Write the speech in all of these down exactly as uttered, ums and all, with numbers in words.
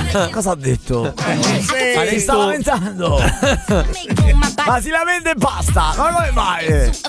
Cosa ha detto? Sì. Ma si sta lamentando. Ma si lamenta e basta. Ma come mai?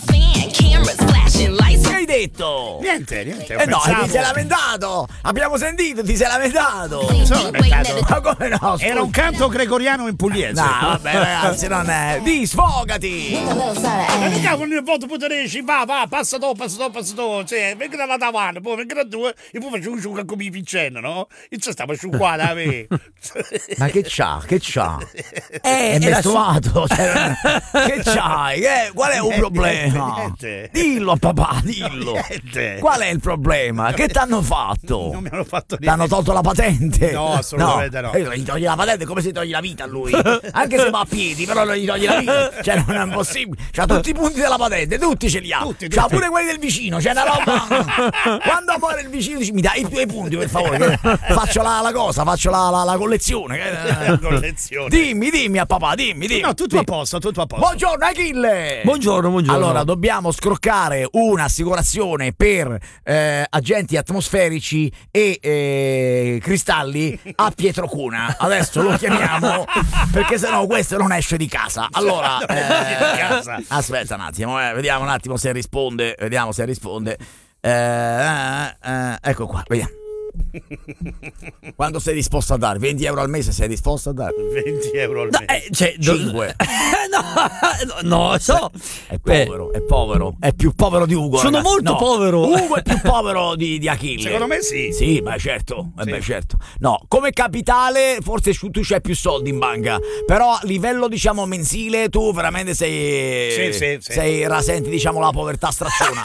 Che hai detto? Niente, niente. Eh no, pensavo... ti sei lamentato. Abbiamo sentito, ti sei lamentato. Non sono lamentato. Ma come no? Scusa. Era un canto gregoriano in pugliese. No, vabbè, ragazzi, non è. Di, sfogati. Ma mica ogni volta poter dici, va, va, passa dopo, passa dopo, passa dopo. Cioè, venga dalla davanti, poi venga da due, e poi faccio un giocare come i Vicenna, no? E ci stava su qua da me. Ma che c'ha? Che c'ha? Eh, È mestruato. Cioè, che c'hai? Eh, qual è un problema? Niente. Dillo, papà, dillo. Niente. Qual è il problema? Che t'hanno fatto? Non mi hanno fatto niente. T'hanno tolto la patente? No, assolutamente no. Eh, gli togli la patente come se togli la vita a lui. Anche se va a piedi, però non gli togli la vita. Cioè, non è impossibile. C'ha tutti i punti della patente, tutti ce li ha. Tutti, C'ha tutti. pure quelli del vicino. C'è una roba. Quando muore il vicino, dici, mi dai i tuoi punti, per favore. Che faccio la, la cosa, faccio la, la, la collezione. La collezione. Dimmi, dimmi a papà, dimmi, dimmi. No, tutto a posto, tutto a posto. Buongiorno Achille. Buongiorno, buongiorno. Allora, dobbiamo scroccare un'assicurazione per eh, agenti atmosferici e eh, cristalli a Pietrocuna. Adesso lo chiamiamo perché sennò questo non esce di casa. Allora, Non esce di casa. aspetta un attimo, eh, vediamo un attimo se risponde. Vediamo se risponde. Eh, eh, eh, ecco qua, vediamo. Quando sei disposto a dare? venti euro al mese sei disposto a dare? venti euro al No, mese. eh, cioè, do- cinque. no, no, no, so. È povero, è povero, è più povero di Ugo. Sono ragazzi. molto No, povero. Ugo è più povero di, di Achille. Secondo me sì. Sì, beh certo, eh Sì. beh, certo. No, come capitale forse tu c'hai più soldi in banca, però a livello diciamo mensile tu veramente sei Sì, sì, sì. sei rasenti diciamo la povertà stracciona.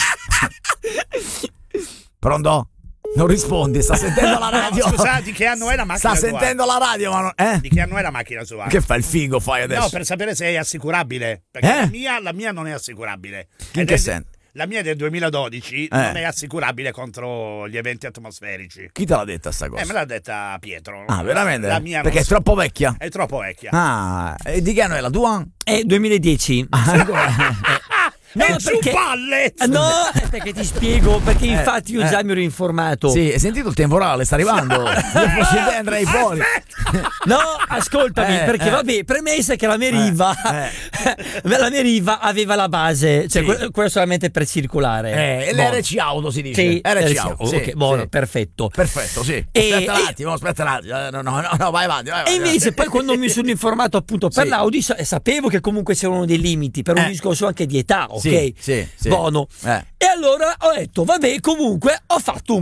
Pronto? Non rispondi, sta sentendo la radio. No, scusa, di che anno è la macchina Sta tua? sentendo la radio, ma non, eh? Di che anno è la macchina sua? Che fai il figo fai adesso? No, per sapere se è assicurabile. Perché Eh? la, mia, la mia non è assicurabile. In Ed che è- senso? La mia è del duemiladodici, Eh. non è assicurabile contro gli eventi atmosferici. Chi te l'ha detta sta cosa? Eh, me l'ha detta Pietro. Ah, veramente? La mia Perché non è troppo vecchia? È troppo vecchia. Ah, e di che anno è la tua? È duemiladieci. No, e giù perché- palle! No, perché ti spiego, perché infatti io eh. già mi ero informato. Sì, hai sentito il temporale? Sta arrivando. Io fossi te andrei fuori. No, ascoltami, Eh, perché eh. vabbè, premessa che la mia riva, eh. la mia riva aveva la base, cioè Sì. que- quello solamente per circolare. Eh, Buono. l'R C auto si dice. Sì, R C R C auto. auto, Sì, ok, buono, sì. perfetto. Perfetto, sì. E- aspetta un e- attimo, aspetta un attimo. Eh, No, no, no, no, vai avanti, vai E avanti. invece poi quando mi sono informato appunto per Sì. l'Audi sa- sapevo che comunque c'erano dei limiti per un Eh. discorso anche di età, ok? Sì, sì, sì. Buono. Eh. E allora ho detto, vabbè, comunque ho fatto un